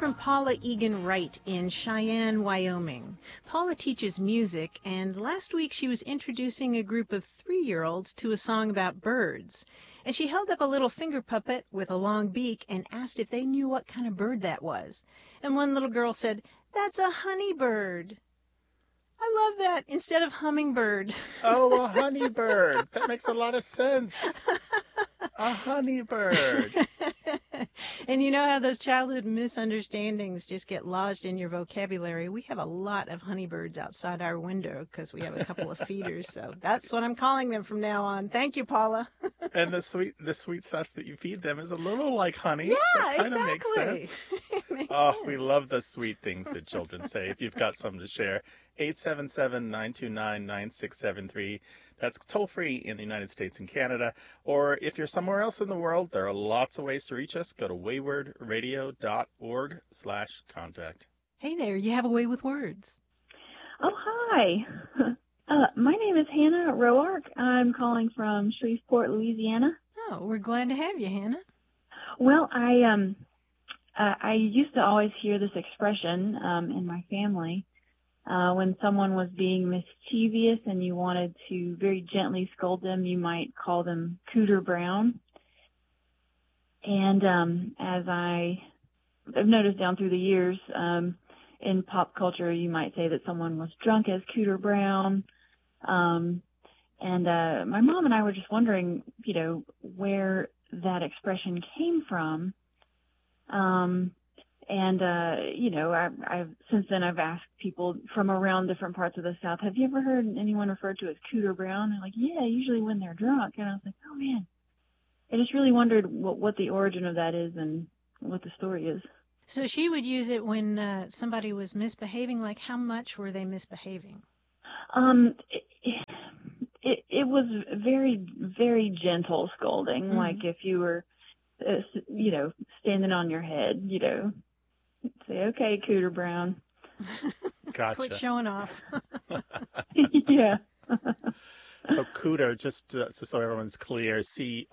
from Paula Egan Wright in Cheyenne, Wyoming. Paula teaches music, and last week she was introducing a group of 3-year-olds to a song about birds. And she held up a little finger puppet with a long beak and asked if they knew what kind of bird that was. And one little girl said, "That's a honeybird." I love that, instead of hummingbird. Oh, a honeybird. That makes a lot of sense. A honeybird. And you know how those childhood misunderstandings just get lodged in your vocabulary? We have a lot of honeybirds outside our window because we have a couple of feeders. So that's what I'm calling them from now on. Thank you, Paula. And the sweet stuff that you feed them is a little like honey. Yeah, that kind exactly. of makes sense. Makes Oh, sense. we love the sweet things that children say. If you've got something to share, 877-929-9673. That's toll-free in the United States and Canada. Or if you're somewhere else in the world, there are lots of ways to reach us. Go to waywardradio.org/contact. Hey there, you have a way with words. Oh, hi. My name is Hannah Roark. I'm calling from Shreveport, Louisiana. Oh, we're glad to have you, Hannah. Well, I used to always hear this expression in my family when someone was being mischievous and you wanted to very gently scold them. You might call them Cooter Brown. And as I've noticed down through the years, in pop culture, you might say that someone was drunk as Cooter Brown. And my mom and I were just wondering, where that expression came from. I've since then I've asked people from around different parts of the South, have you ever heard anyone referred to as Cooter Brown? And like, yeah, usually when they're drunk. And I was like, oh man, I just really wondered what the origin of that is and what the story is. So she would use it when somebody was misbehaving. Like, how much were they misbehaving? It was very, very gentle scolding. Mm-hmm. Like if you were, standing on your head, say, okay, Cooter Brown. Gotcha. Quit showing off. Yeah. So Cooter, just so everyone's clear,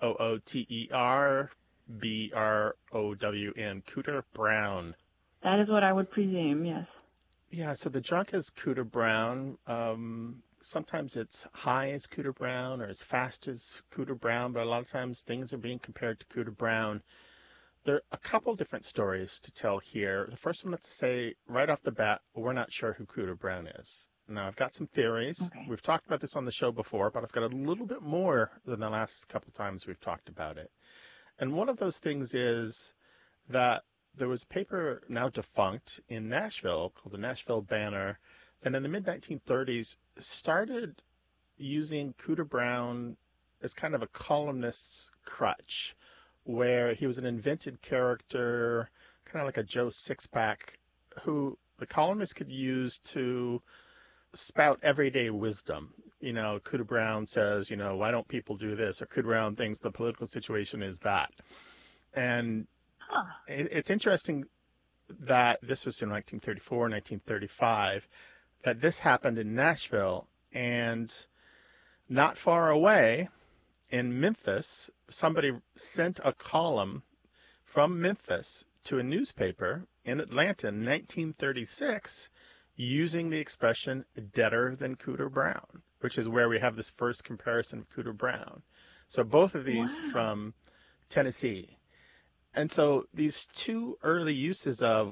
COOTERBROWN, Cooter Brown. That is what I would presume, yes. Yeah, so the drunk is Cooter Brown. Sometimes it's high as Cooter Brown or as fast as Cooter Brown, but a lot of times things are being compared to Cooter Brown. There are a couple different stories to tell here. The first one, let's say right off the bat, we're not sure who Cooter Brown is. Now, I've got some theories. Okay. We've talked about this on the show before, but I've got a little bit more than the last couple times we've talked about it. And one of those things is that there was a paper now defunct in Nashville called the Nashville Banner, and in the mid-1930s started using Cooter Brown as kind of a columnist's crutch, where he was an invented character, kind of like a Joe Sixpack, who the columnist could use to spout everyday wisdom. Cooter Brown says, why don't people do this? Or Cooter Brown thinks the political situation is that. And it's interesting that this was in 1934, 1935, that this happened in Nashville, and not far away in Memphis, somebody sent a column from Memphis to a newspaper in Atlanta in 1936 using the expression deader than Cooter Brown, which is where we have this first comparison of Cooter Brown. So both of these from Tennessee. And so these two early uses of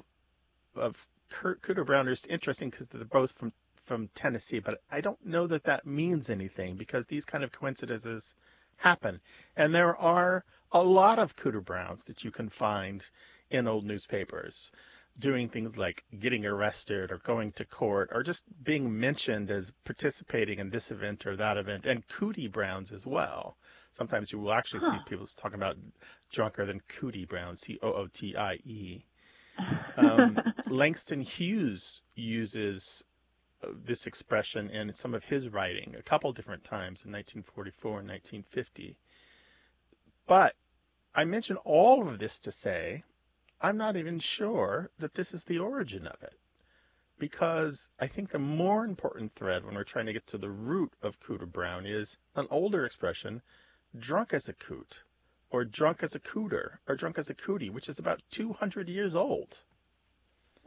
Cooter Brown are interesting because they're both from Tennessee, but I don't know that means anything because these kind of coincidences happen. And there are a lot of Cooter Browns that you can find in old newspapers doing things like getting arrested or going to court or just being mentioned as participating in this event or that event, and Cootie Browns as well. Sometimes you will actually see people talking about drunker than Cootie Brown, COOTIE. Langston Hughes uses this expression in some of his writing a couple different times in 1944 and 1950. But I mention all of this to say I'm not even sure that this is the origin of it, because I think the more important thread when we're trying to get to the root of Cooter Brown is an older expression, drunk as a coot, or drunk as a cooter, or drunk as a cootie, which is about 200 years old.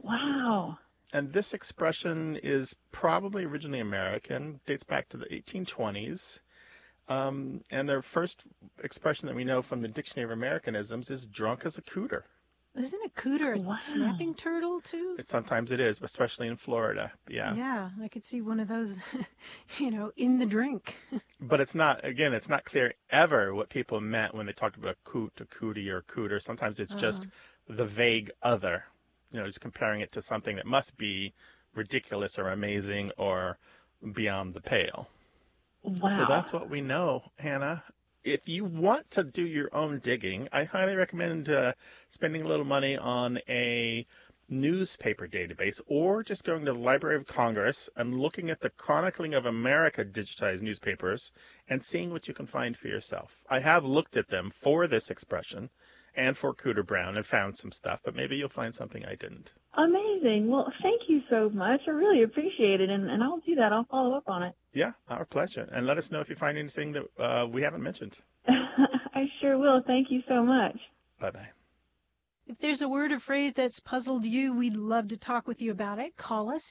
Wow. And this expression is probably originally American, dates back to the 1820s. And their first expression that we know from the Dictionary of Americanisms is drunk as a cooter. Isn't a cooter a snapping turtle, too? Sometimes it is, especially in Florida. Yeah. Yeah, I could see one of those, in the drink. But it's not clear ever what people meant when they talked about coot, or cootie, or cooter. Sometimes it's just the vague other, just comparing it to something that must be ridiculous or amazing or beyond the pale. Wow. So that's what we know, Hannah. If you want to do your own digging, I highly recommend spending a little money on a newspaper database or just going to the Library of Congress and looking at the Chronicling of America digitized newspapers and seeing what you can find for yourself. I have looked at them for this expression and for Cooter Brown and found some stuff, but maybe you'll find something I didn't. Amazing. Well, thank you so much. I really appreciate it, and I'll do that. I'll follow up on it. Yeah, our pleasure. And let us know if you find anything that we haven't mentioned. I sure will. Thank you so much. Bye-bye. If there's a word or phrase that's puzzled you, we'd love to talk with you about it. Call us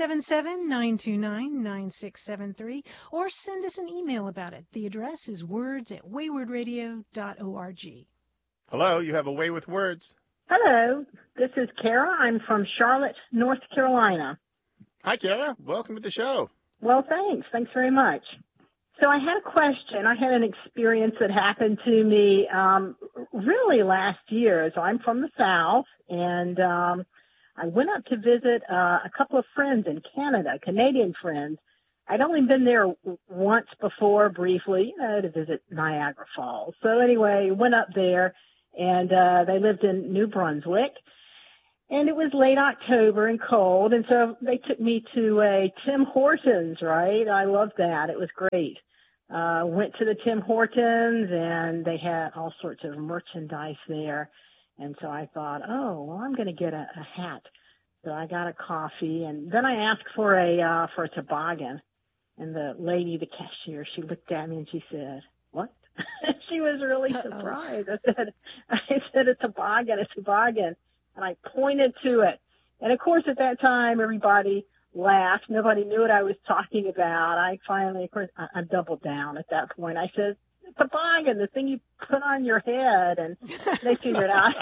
877-929-9673 or send us an email about it. The address is words@waywardradio.org. Hello, you have a way with words. Hello, this is Kara. I'm from Charlotte, North Carolina. Hi, Kara. Welcome to the show. Well, thanks. Thanks very much. So I had a question. I had an experience that happened to me really last year. So I'm from the South, and I went up to visit a couple of friends in Canada, Canadian friends. I'd only been there once before, briefly, to visit Niagara Falls. So anyway, went up there, and they lived in New Brunswick. And it was late October and cold, and so they took me to a Tim Hortons, right? I loved that. It was great. Went to the Tim Hortons, and they had all sorts of merchandise there. And so I thought, oh, well, I'm going to get a hat. So I got a coffee, and then I asked for a toboggan. And the lady, the cashier, she looked at me and she said, "What?" She was really surprised. I said, a toboggan. And I pointed to it. And of course, at that time, everybody laughed. Nobody knew what I was talking about. I finally, of course, I doubled down at that point. I said, toboggan, the thing you put on your head. And they figured out,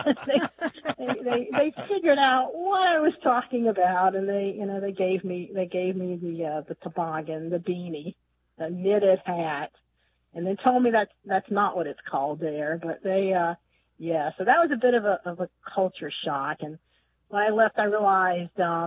they figured out what I was talking about. And they gave me the toboggan, the beanie, the knitted hat. And they told me that's not what it's called there, but yeah, so that was a bit of a culture shock. And when I left, I realized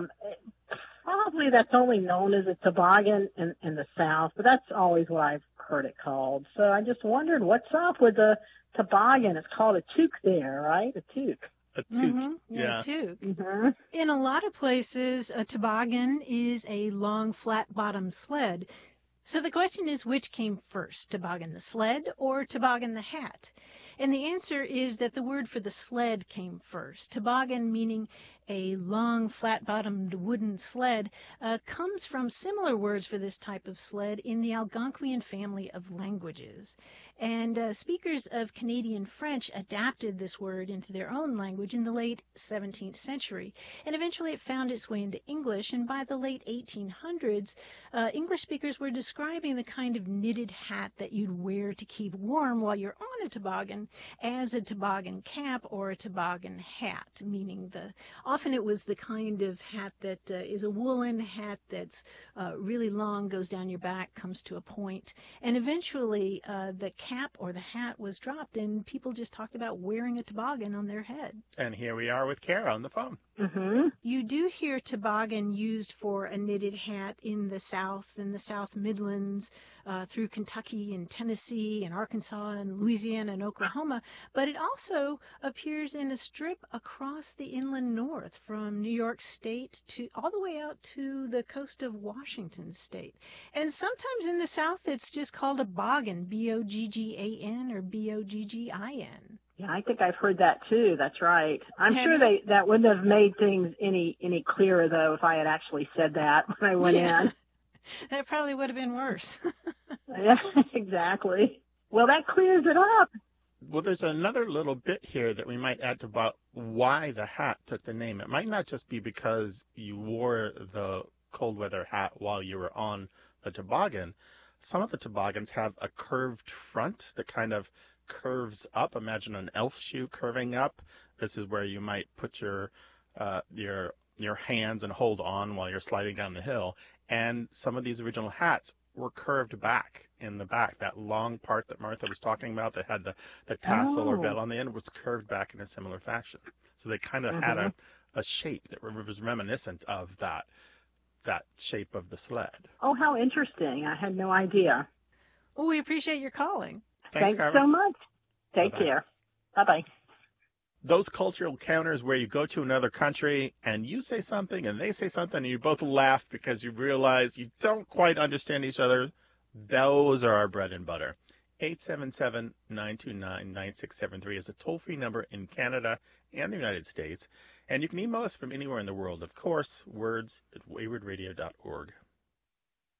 probably that's only known as a toboggan in the South, but that's always what I've heard it called. So I just wondered, what's up with the toboggan? It's called a toque there, right? A toque. A toque, Mm-hmm. yeah. A toque. Mm-hmm. In a lot of places, a toboggan is a long, flat-bottomed sled. So the question is, which came first, toboggan the sled or toboggan the hat? And the answer is that the word for the sled came first. Toboggan, meaning a long, flat-bottomed wooden sled, comes from similar words for this type of sled in the Algonquian family of languages. And speakers of Canadian French adapted this word into their own language in the late 17th century. And eventually it found its way into English, and by the late 1800s, English speakers were describing the kind of knitted hat that you'd wear to keep warm while you're on a toboggan as a toboggan cap or a toboggan hat, meaning often it was the kind of hat that is a woolen hat that's really long, goes down your back, comes to a point. And eventually the cap or the hat was dropped, and people just talked about wearing a toboggan on their head. And here we are with Kara on the phone. Mm-hmm. You do hear toboggan used for a knitted hat in the South, in the South Midlands, through Kentucky and Tennessee and Arkansas and Louisiana and Oklahoma, but it also appears in a strip across the inland north from New York State to all the way out to the coast of Washington State. And sometimes in the South it's just called a boggin, B-O-G-G-A-N or B-O-G-G-I-N. Yeah, I think I've heard that too. That's right. I'm Have sure you? that wouldn't have made things any clearer though if I had actually said that when I went in. That probably would have been worse. Yeah, exactly. Well, that clears it up. Well, there's another little bit here that we might add about why the hat took the name. It might not just be because you wore the cold weather hat while you were on the toboggan. Some of the toboggans have a curved front that kind of curves up. Imagine an elf shoe curving up. This is where you might put your hands and hold on while you're sliding down the hill. And some of these original hats were curved back in the back. That long part that Martha was talking about that had the tassel or bell on the end was curved back in a similar fashion. So they kind of had a shape that was reminiscent of that shape of the sled. Oh, how interesting. I had no idea. Well, we appreciate your calling. Thanks so much. Take care. Bye-bye. Those cultural encounters where you go to another country and you say something and they say something and you both laugh because you realize you don't quite understand each other, those are our bread and butter. 877-929-9673 is a toll-free number in Canada and the United States. And you can email us from anywhere in the world, of course, words@waywardradio.org.